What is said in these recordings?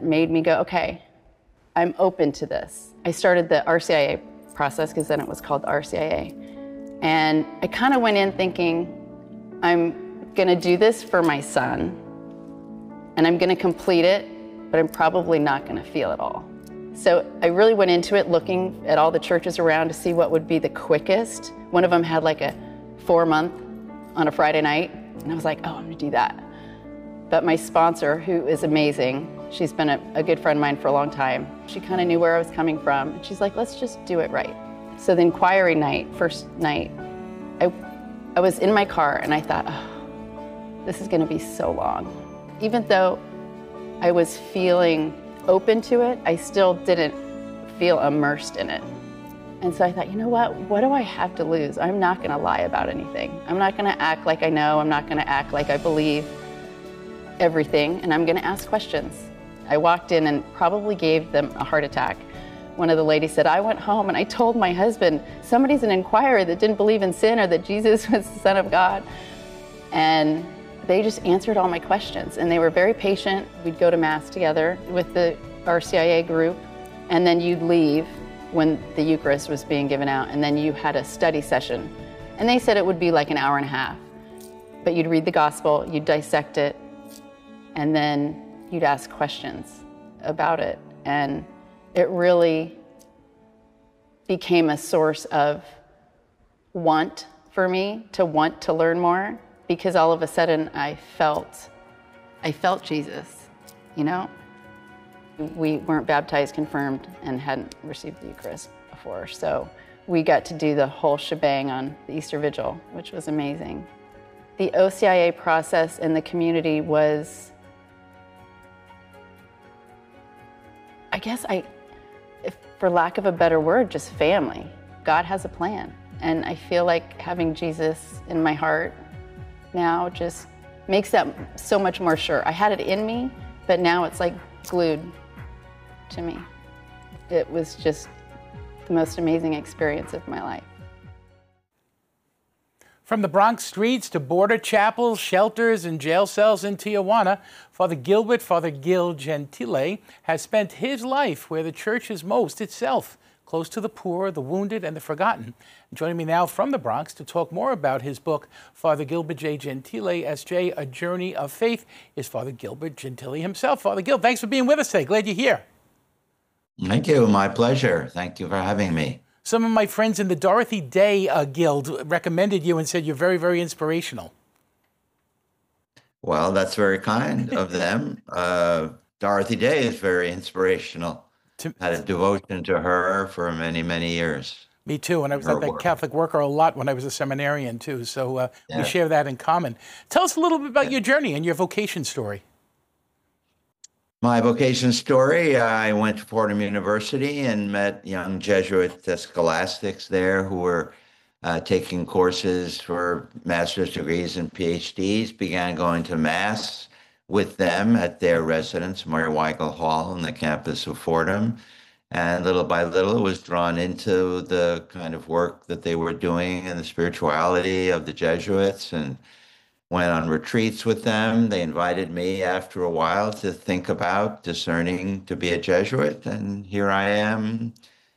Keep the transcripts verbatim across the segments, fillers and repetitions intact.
made me go, okay, I'm open to this. I started the R C I A process, because then it was called R C I A. And I kind of went in thinking, I'm gonna do this for my son, and I'm gonna complete it, but I'm probably not gonna feel it all. So I really went into it looking at all the churches around to see what would be the quickest. One of them had like a four month on a Friday night, and I was like, oh, I'm gonna do that. But my sponsor, who is amazing, she's been a, a good friend of mine for a long time, she kind of knew where I was coming from, and she's like, let's just do it right. So the inquiry night, first night, I, I was in my car and I thought, oh, this is gonna be so long. Even though I was feeling open to it, I still didn't feel immersed in it. And so I thought, you know what, what do I have to lose? I'm not gonna lie about anything. I'm not gonna act like I know, I'm not gonna act like I believe everything, and I'm gonna ask questions. I walked in and probably gave them a heart attack. One of the ladies said, I went home and I told my husband, somebody's an inquirer that didn't believe in sin or that Jesus was the Son of God. And they just answered all my questions, and they were very patient. We'd go to Mass together with the R C I A group, and then you'd leave when the Eucharist was being given out, and then you had a study session. And they said it would be like an hour and a half. But you'd read the gospel, you'd dissect it, and then you'd ask questions about it. And it really became a source of want for me, to want to learn more, because all of a sudden I felt, I felt Jesus, you know? We weren't baptized, confirmed, and hadn't received the Eucharist before, so we got to do the whole shebang on the Easter Vigil, which was amazing. The O C I A process in the community was, I guess I, if, for lack of a better word, just family. God has a plan, and I feel like having Jesus in my heart now just makes that so much more sure. I had it in me, but now it's like glued to me. It was just the most amazing experience of my life. From the Bronx streets to border chapels, shelters, and jail cells in Tijuana, Father Gilbert, Father Gil Gentile, has spent his life where the church is most itself, close to the poor, the wounded, and the forgotten. Joining me now from the Bronx to talk more about his book, Father Gilbert J. Gentile, S J, A Journey of Faith, is Father Gilbert Gentile himself. Father Gil, thanks for being with us today. Glad you're here. Thank you. My pleasure. Thank you for having me. Some of my friends in the Dorothy Day uh, Guild recommended you and said you're very, very inspirational. Well, that's very kind of them. Uh, Dorothy Day is very inspirational. To, Had a devotion to her for many, many years. Me too, and I was at that Catholic worker a lot when I was a seminarian too, so uh, yeah. we share that in common. Tell us a little bit about yeah. your journey and your vocation story. My vocation story, I went to Fordham University and met young Jesuit scholastics there who were uh, taking courses for master's degrees and PhDs, began going to Mass with them at their residence, Mary Weigel Hall, on the campus of Fordham. And little by little was drawn into the kind of work that they were doing and the spirituality of the Jesuits, and went on retreats with them. They invited me after a while to think about discerning to be a Jesuit, and here I am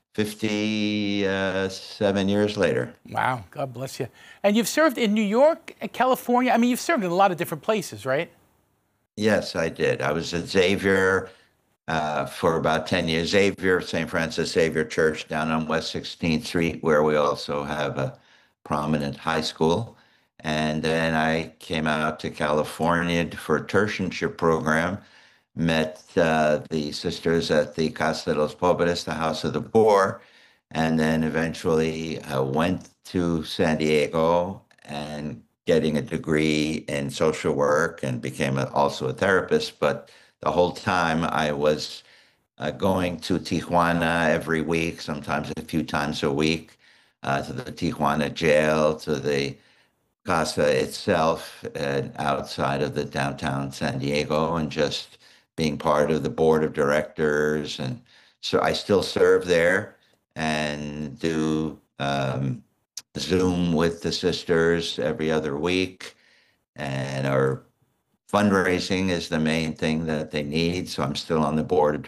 fifty-seven years later. Wow, God bless you. And you've served in New York, California. I mean, you've served in a lot of different places, right? Yes, I did. I was at Xavier uh, for about ten years. Xavier, Saint Francis Xavier Church down on West sixteenth Street, where we also have a prominent high school. And then I came out to California for a tertianship program, met uh, the sisters at the Casa de los Pobres, the House of the Poor, and then eventually uh, went to San Diego and getting a degree in social work and became a, also a therapist. But the whole time I was uh, going to Tijuana every week, sometimes a few times a week, uh, to the Tijuana jail, to the Casa itself, uh, outside of the downtown San Diego, and just being part of the board of directors. And so I still serve there and do um, Zoom with the sisters every other week, and or fundraising is the main thing that they need. So I'm still on the board of